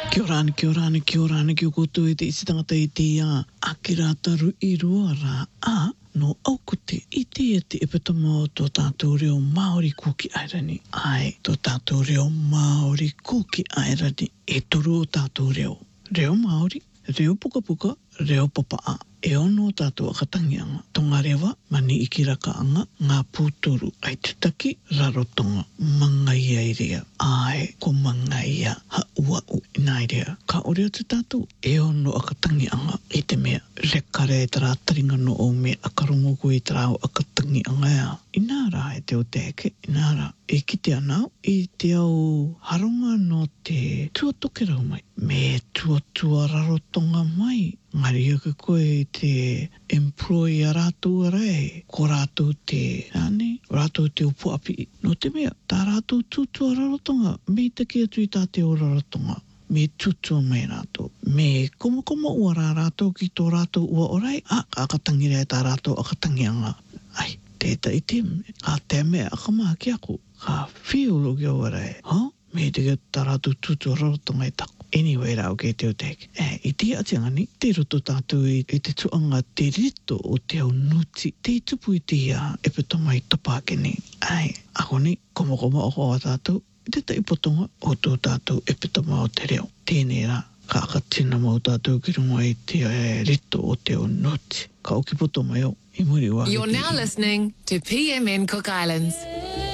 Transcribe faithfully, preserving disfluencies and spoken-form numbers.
Kia ora ana, kia ora ana, kia ora ana, kia koutou e te isi tangata i te ia. A ki rā taru i rua rā a no aukute i te e te epatama o tō tātou reo Māori Kuki Airani. Ai, tō tātou reo Māori Kuki Airani e toru o tātou reo. Reo Māori, reo puka puka, reo papaa. E ono tātou akatangianga. Tonga rewa, mani i ki raka anga, ngā pūturu ai te taki, rarotonga, mangai ai rea. Ai, ko mangai a, ha ua u nai rea. Ka ore o te tātou, e ono akatangianga i te mea. Rekare e tara taringa no o me akarongo ko i tara o akatangianga ea. Ina rā e te o teke, ina rā. E ki te anau, i te au haronga no te tuatoke rau mai. Me tuatua rarotonga mai. Ngari aka koe i te employee a rātou arai. Ko rātou te, ane, rātou te upo api. No te mea, tā rātou tutua rarotonga. Me te kia tui tā te o rarotonga. Me tutua mai rātou. Me koma koma ua rā rātou ki tō rātou ua orai. A, akatangi rea tā rātou akatangianga. Ai, tēta i te me. Ka te mea akamaa ki ako. Ka whiolo ki o arai. Ha? Me te kia tā rātou tutua rarotonga i tako. Anyway, rau ke te o teke. E, i te atiangani, te roto tātou i, i te tuanga te rito o te au nuti. Te tupu i te ia, e petoma i tapakene. Ai, ako ni, komo komo o hoa tātou. I te tai potonga o tō tātou e petoma o te reo. Tēnei rā, ka akatina mau tātou ki runga i te e, rito o te au nuti. Ka oki potoma eo, i muri wā. You're now listening to P M N Cook Islands.